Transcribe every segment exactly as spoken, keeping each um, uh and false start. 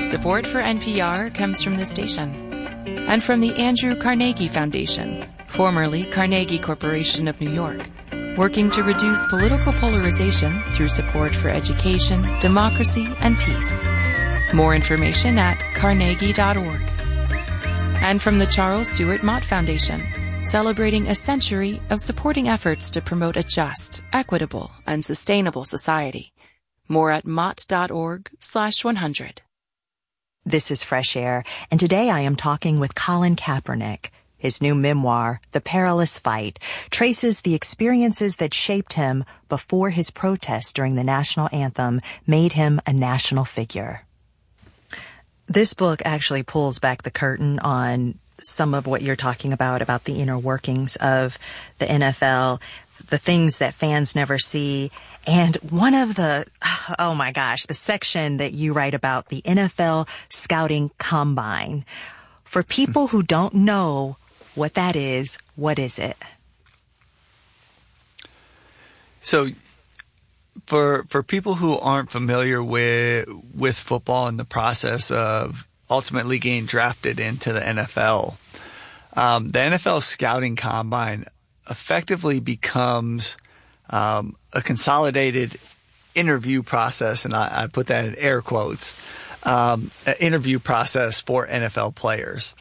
Support for N P R comes from this station and from the Andrew Carnegie Foundation, formerly Carnegie Corporation of New York, working to reduce political polarization through support for education, democracy, and peace. More information at carnegie dot org. And from the Charles Stewart Mott Foundation, celebrating a century of supporting efforts to promote a just, equitable, and sustainable society. More at mott.org slash 100. This is Fresh Air, and today I am talking with Colin Kaepernick. His new memoir, The Perilous Fight, traces the experiences that shaped him before his protest during the national anthem made him a national figure. This book actually pulls back the curtain on some of what you're talking about, about the inner workings of the N F L, the things that fans never see. And one of the, oh my gosh, the section that you write about, the N F L Scouting Combine. For people who don't know what that is, what is it? So for for people who aren't familiar with with football and the process of ultimately getting drafted into the N F L, um, the N F L Scouting Combine effectively becomes um, a consolidated interview process, and I, I put that in air quotes, um, an interview process for N F L players.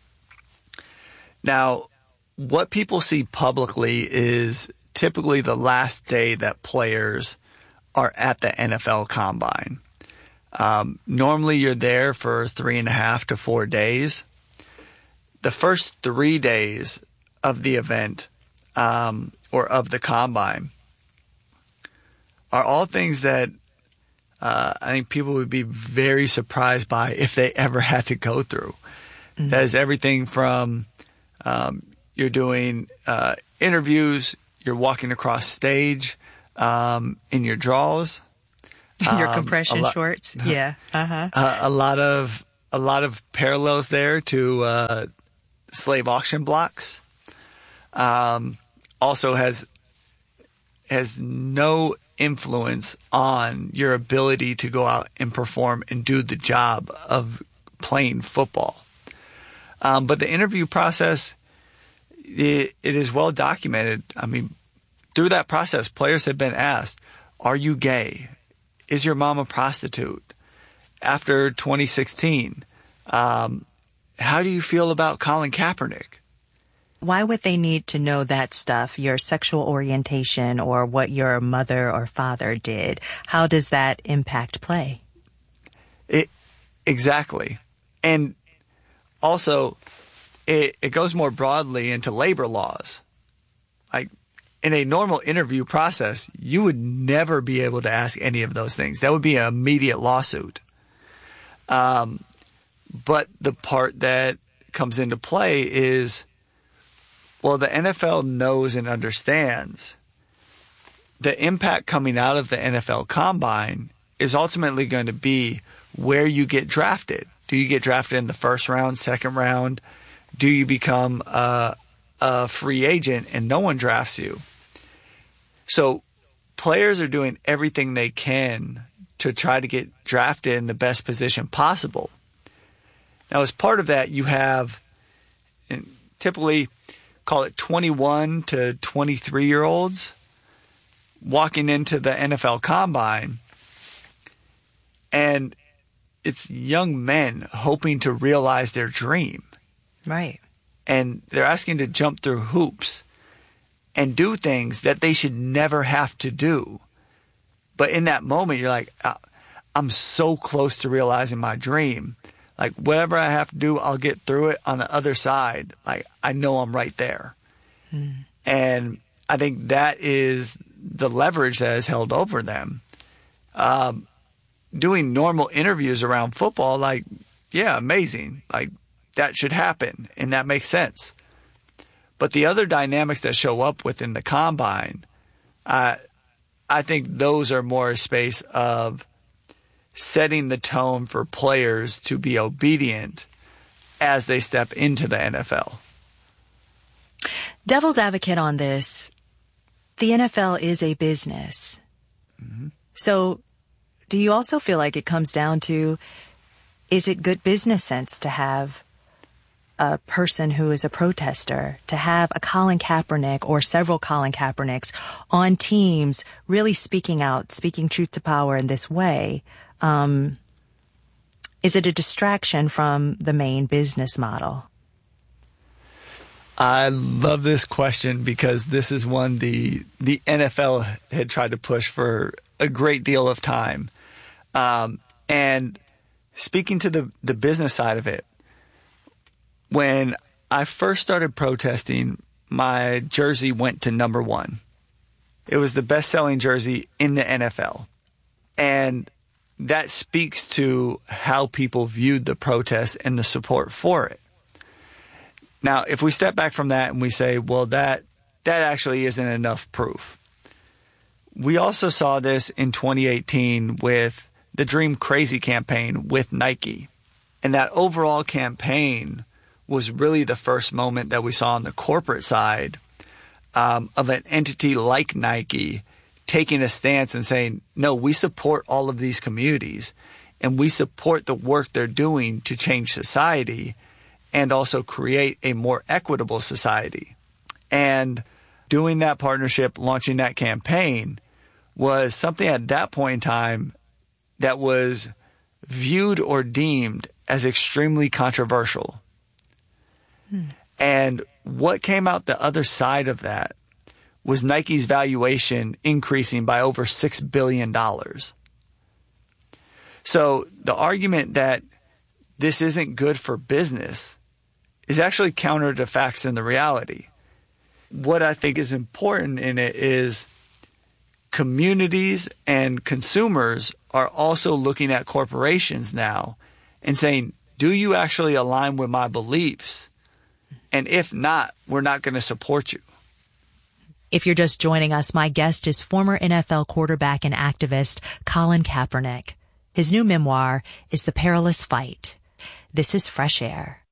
Now, what people see publicly is typically the last day that players are at the N F L Combine. Um, normally you're there for three and a half to four days. The first three days of the event, um, or of the Combine, are all things that uh, I think people would be very surprised by if they ever had to go through. Mm-hmm. That is everything from um, you're doing uh, interviews, you're walking across stage um, in your draws, in your um, compression lo- shorts, yeah, uh-huh. uh, a lot of a lot of parallels there to uh, slave auction blocks. Um, also has has no influence on your ability to go out and perform and do the job of playing football. Um, but the interview process, it, it is well documented. I mean, through that process, players have been asked, are you gay? Is your mom a prostitute? After twenty sixteen, um, how do you feel about Colin Kaepernick? Why would they need to know that stuff, your sexual orientation or what your mother or father did? How does that impact play? It exactly. And also, it, it goes more broadly into labor laws. Like, in a normal interview process, you would never be able to ask any of those things. That would be an immediate lawsuit. Um, but the part that comes into play is, well, the N F L knows and understands the impact coming out of the N F L Combine is ultimately going to be where you get drafted. Do you get drafted in the first round, second round? Do you become a, a free agent and no one drafts you? So players are doing everything they can to try to get drafted in the best position possible. Now, as part of that, you have typically, call it twenty-one to twenty-three year olds walking into the N F L Combine, and it's young men hoping to realize their dream. Right. And they're asking to jump through hoops and do things that they should never have to do. But in that moment, you're like, I'm so close to realizing my dream. Like, whatever I have to do, I'll get through it on the other side. Like, I know I'm right there. Hmm. And I think that is the leverage that is held over them. Um, doing normal interviews around football, like, yeah, amazing. Like, that should happen, and that makes sense. But the other dynamics that show up within the Combine, uh, I think those are more a space of setting the tone for players to be obedient as they step into the N F L. Devil's advocate on this, the N F L is a business. Mm-hmm. So do you also feel like it comes down to is it good business sense to have a person who is a protester, to have a Colin Kaepernick or several Colin Kaepernicks on teams really speaking out, speaking truth to power in this way? Um, is it a distraction from the main business model? I love this question because this is one the the N F L had tried to push for a great deal of time. Um, and speaking to the, the business side of it, when I first started protesting, my jersey went to number one. It was the best-selling jersey in the N F L. And that speaks to how people viewed the protest and the support for it. Now, if we step back from that and we say, well, that that actually isn't enough proof. We also saw this in twenty eighteen with the Dream Crazy campaign with Nike. And that overall campaign was really the first moment that we saw on the corporate side um, of an entity like Nike taking a stance and saying, no, we support all of these communities and we support the work they're doing to change society and also create a more equitable society. And doing that partnership, launching that campaign, was something at that point in time that was viewed or deemed as extremely controversial. Hmm. And what came out the other side of that was Nike's valuation increasing by over six billion dollars. So the argument that this isn't good for business is actually counter to facts and the reality. What I think is important in it is communities and consumers are also looking at corporations now and saying, do you actually align with my beliefs? And if not, we're not going to support you. If you're just joining us, my guest is former N F L quarterback and activist Colin Kaepernick. His new memoir is The Perilous Fight. This is Fresh Air.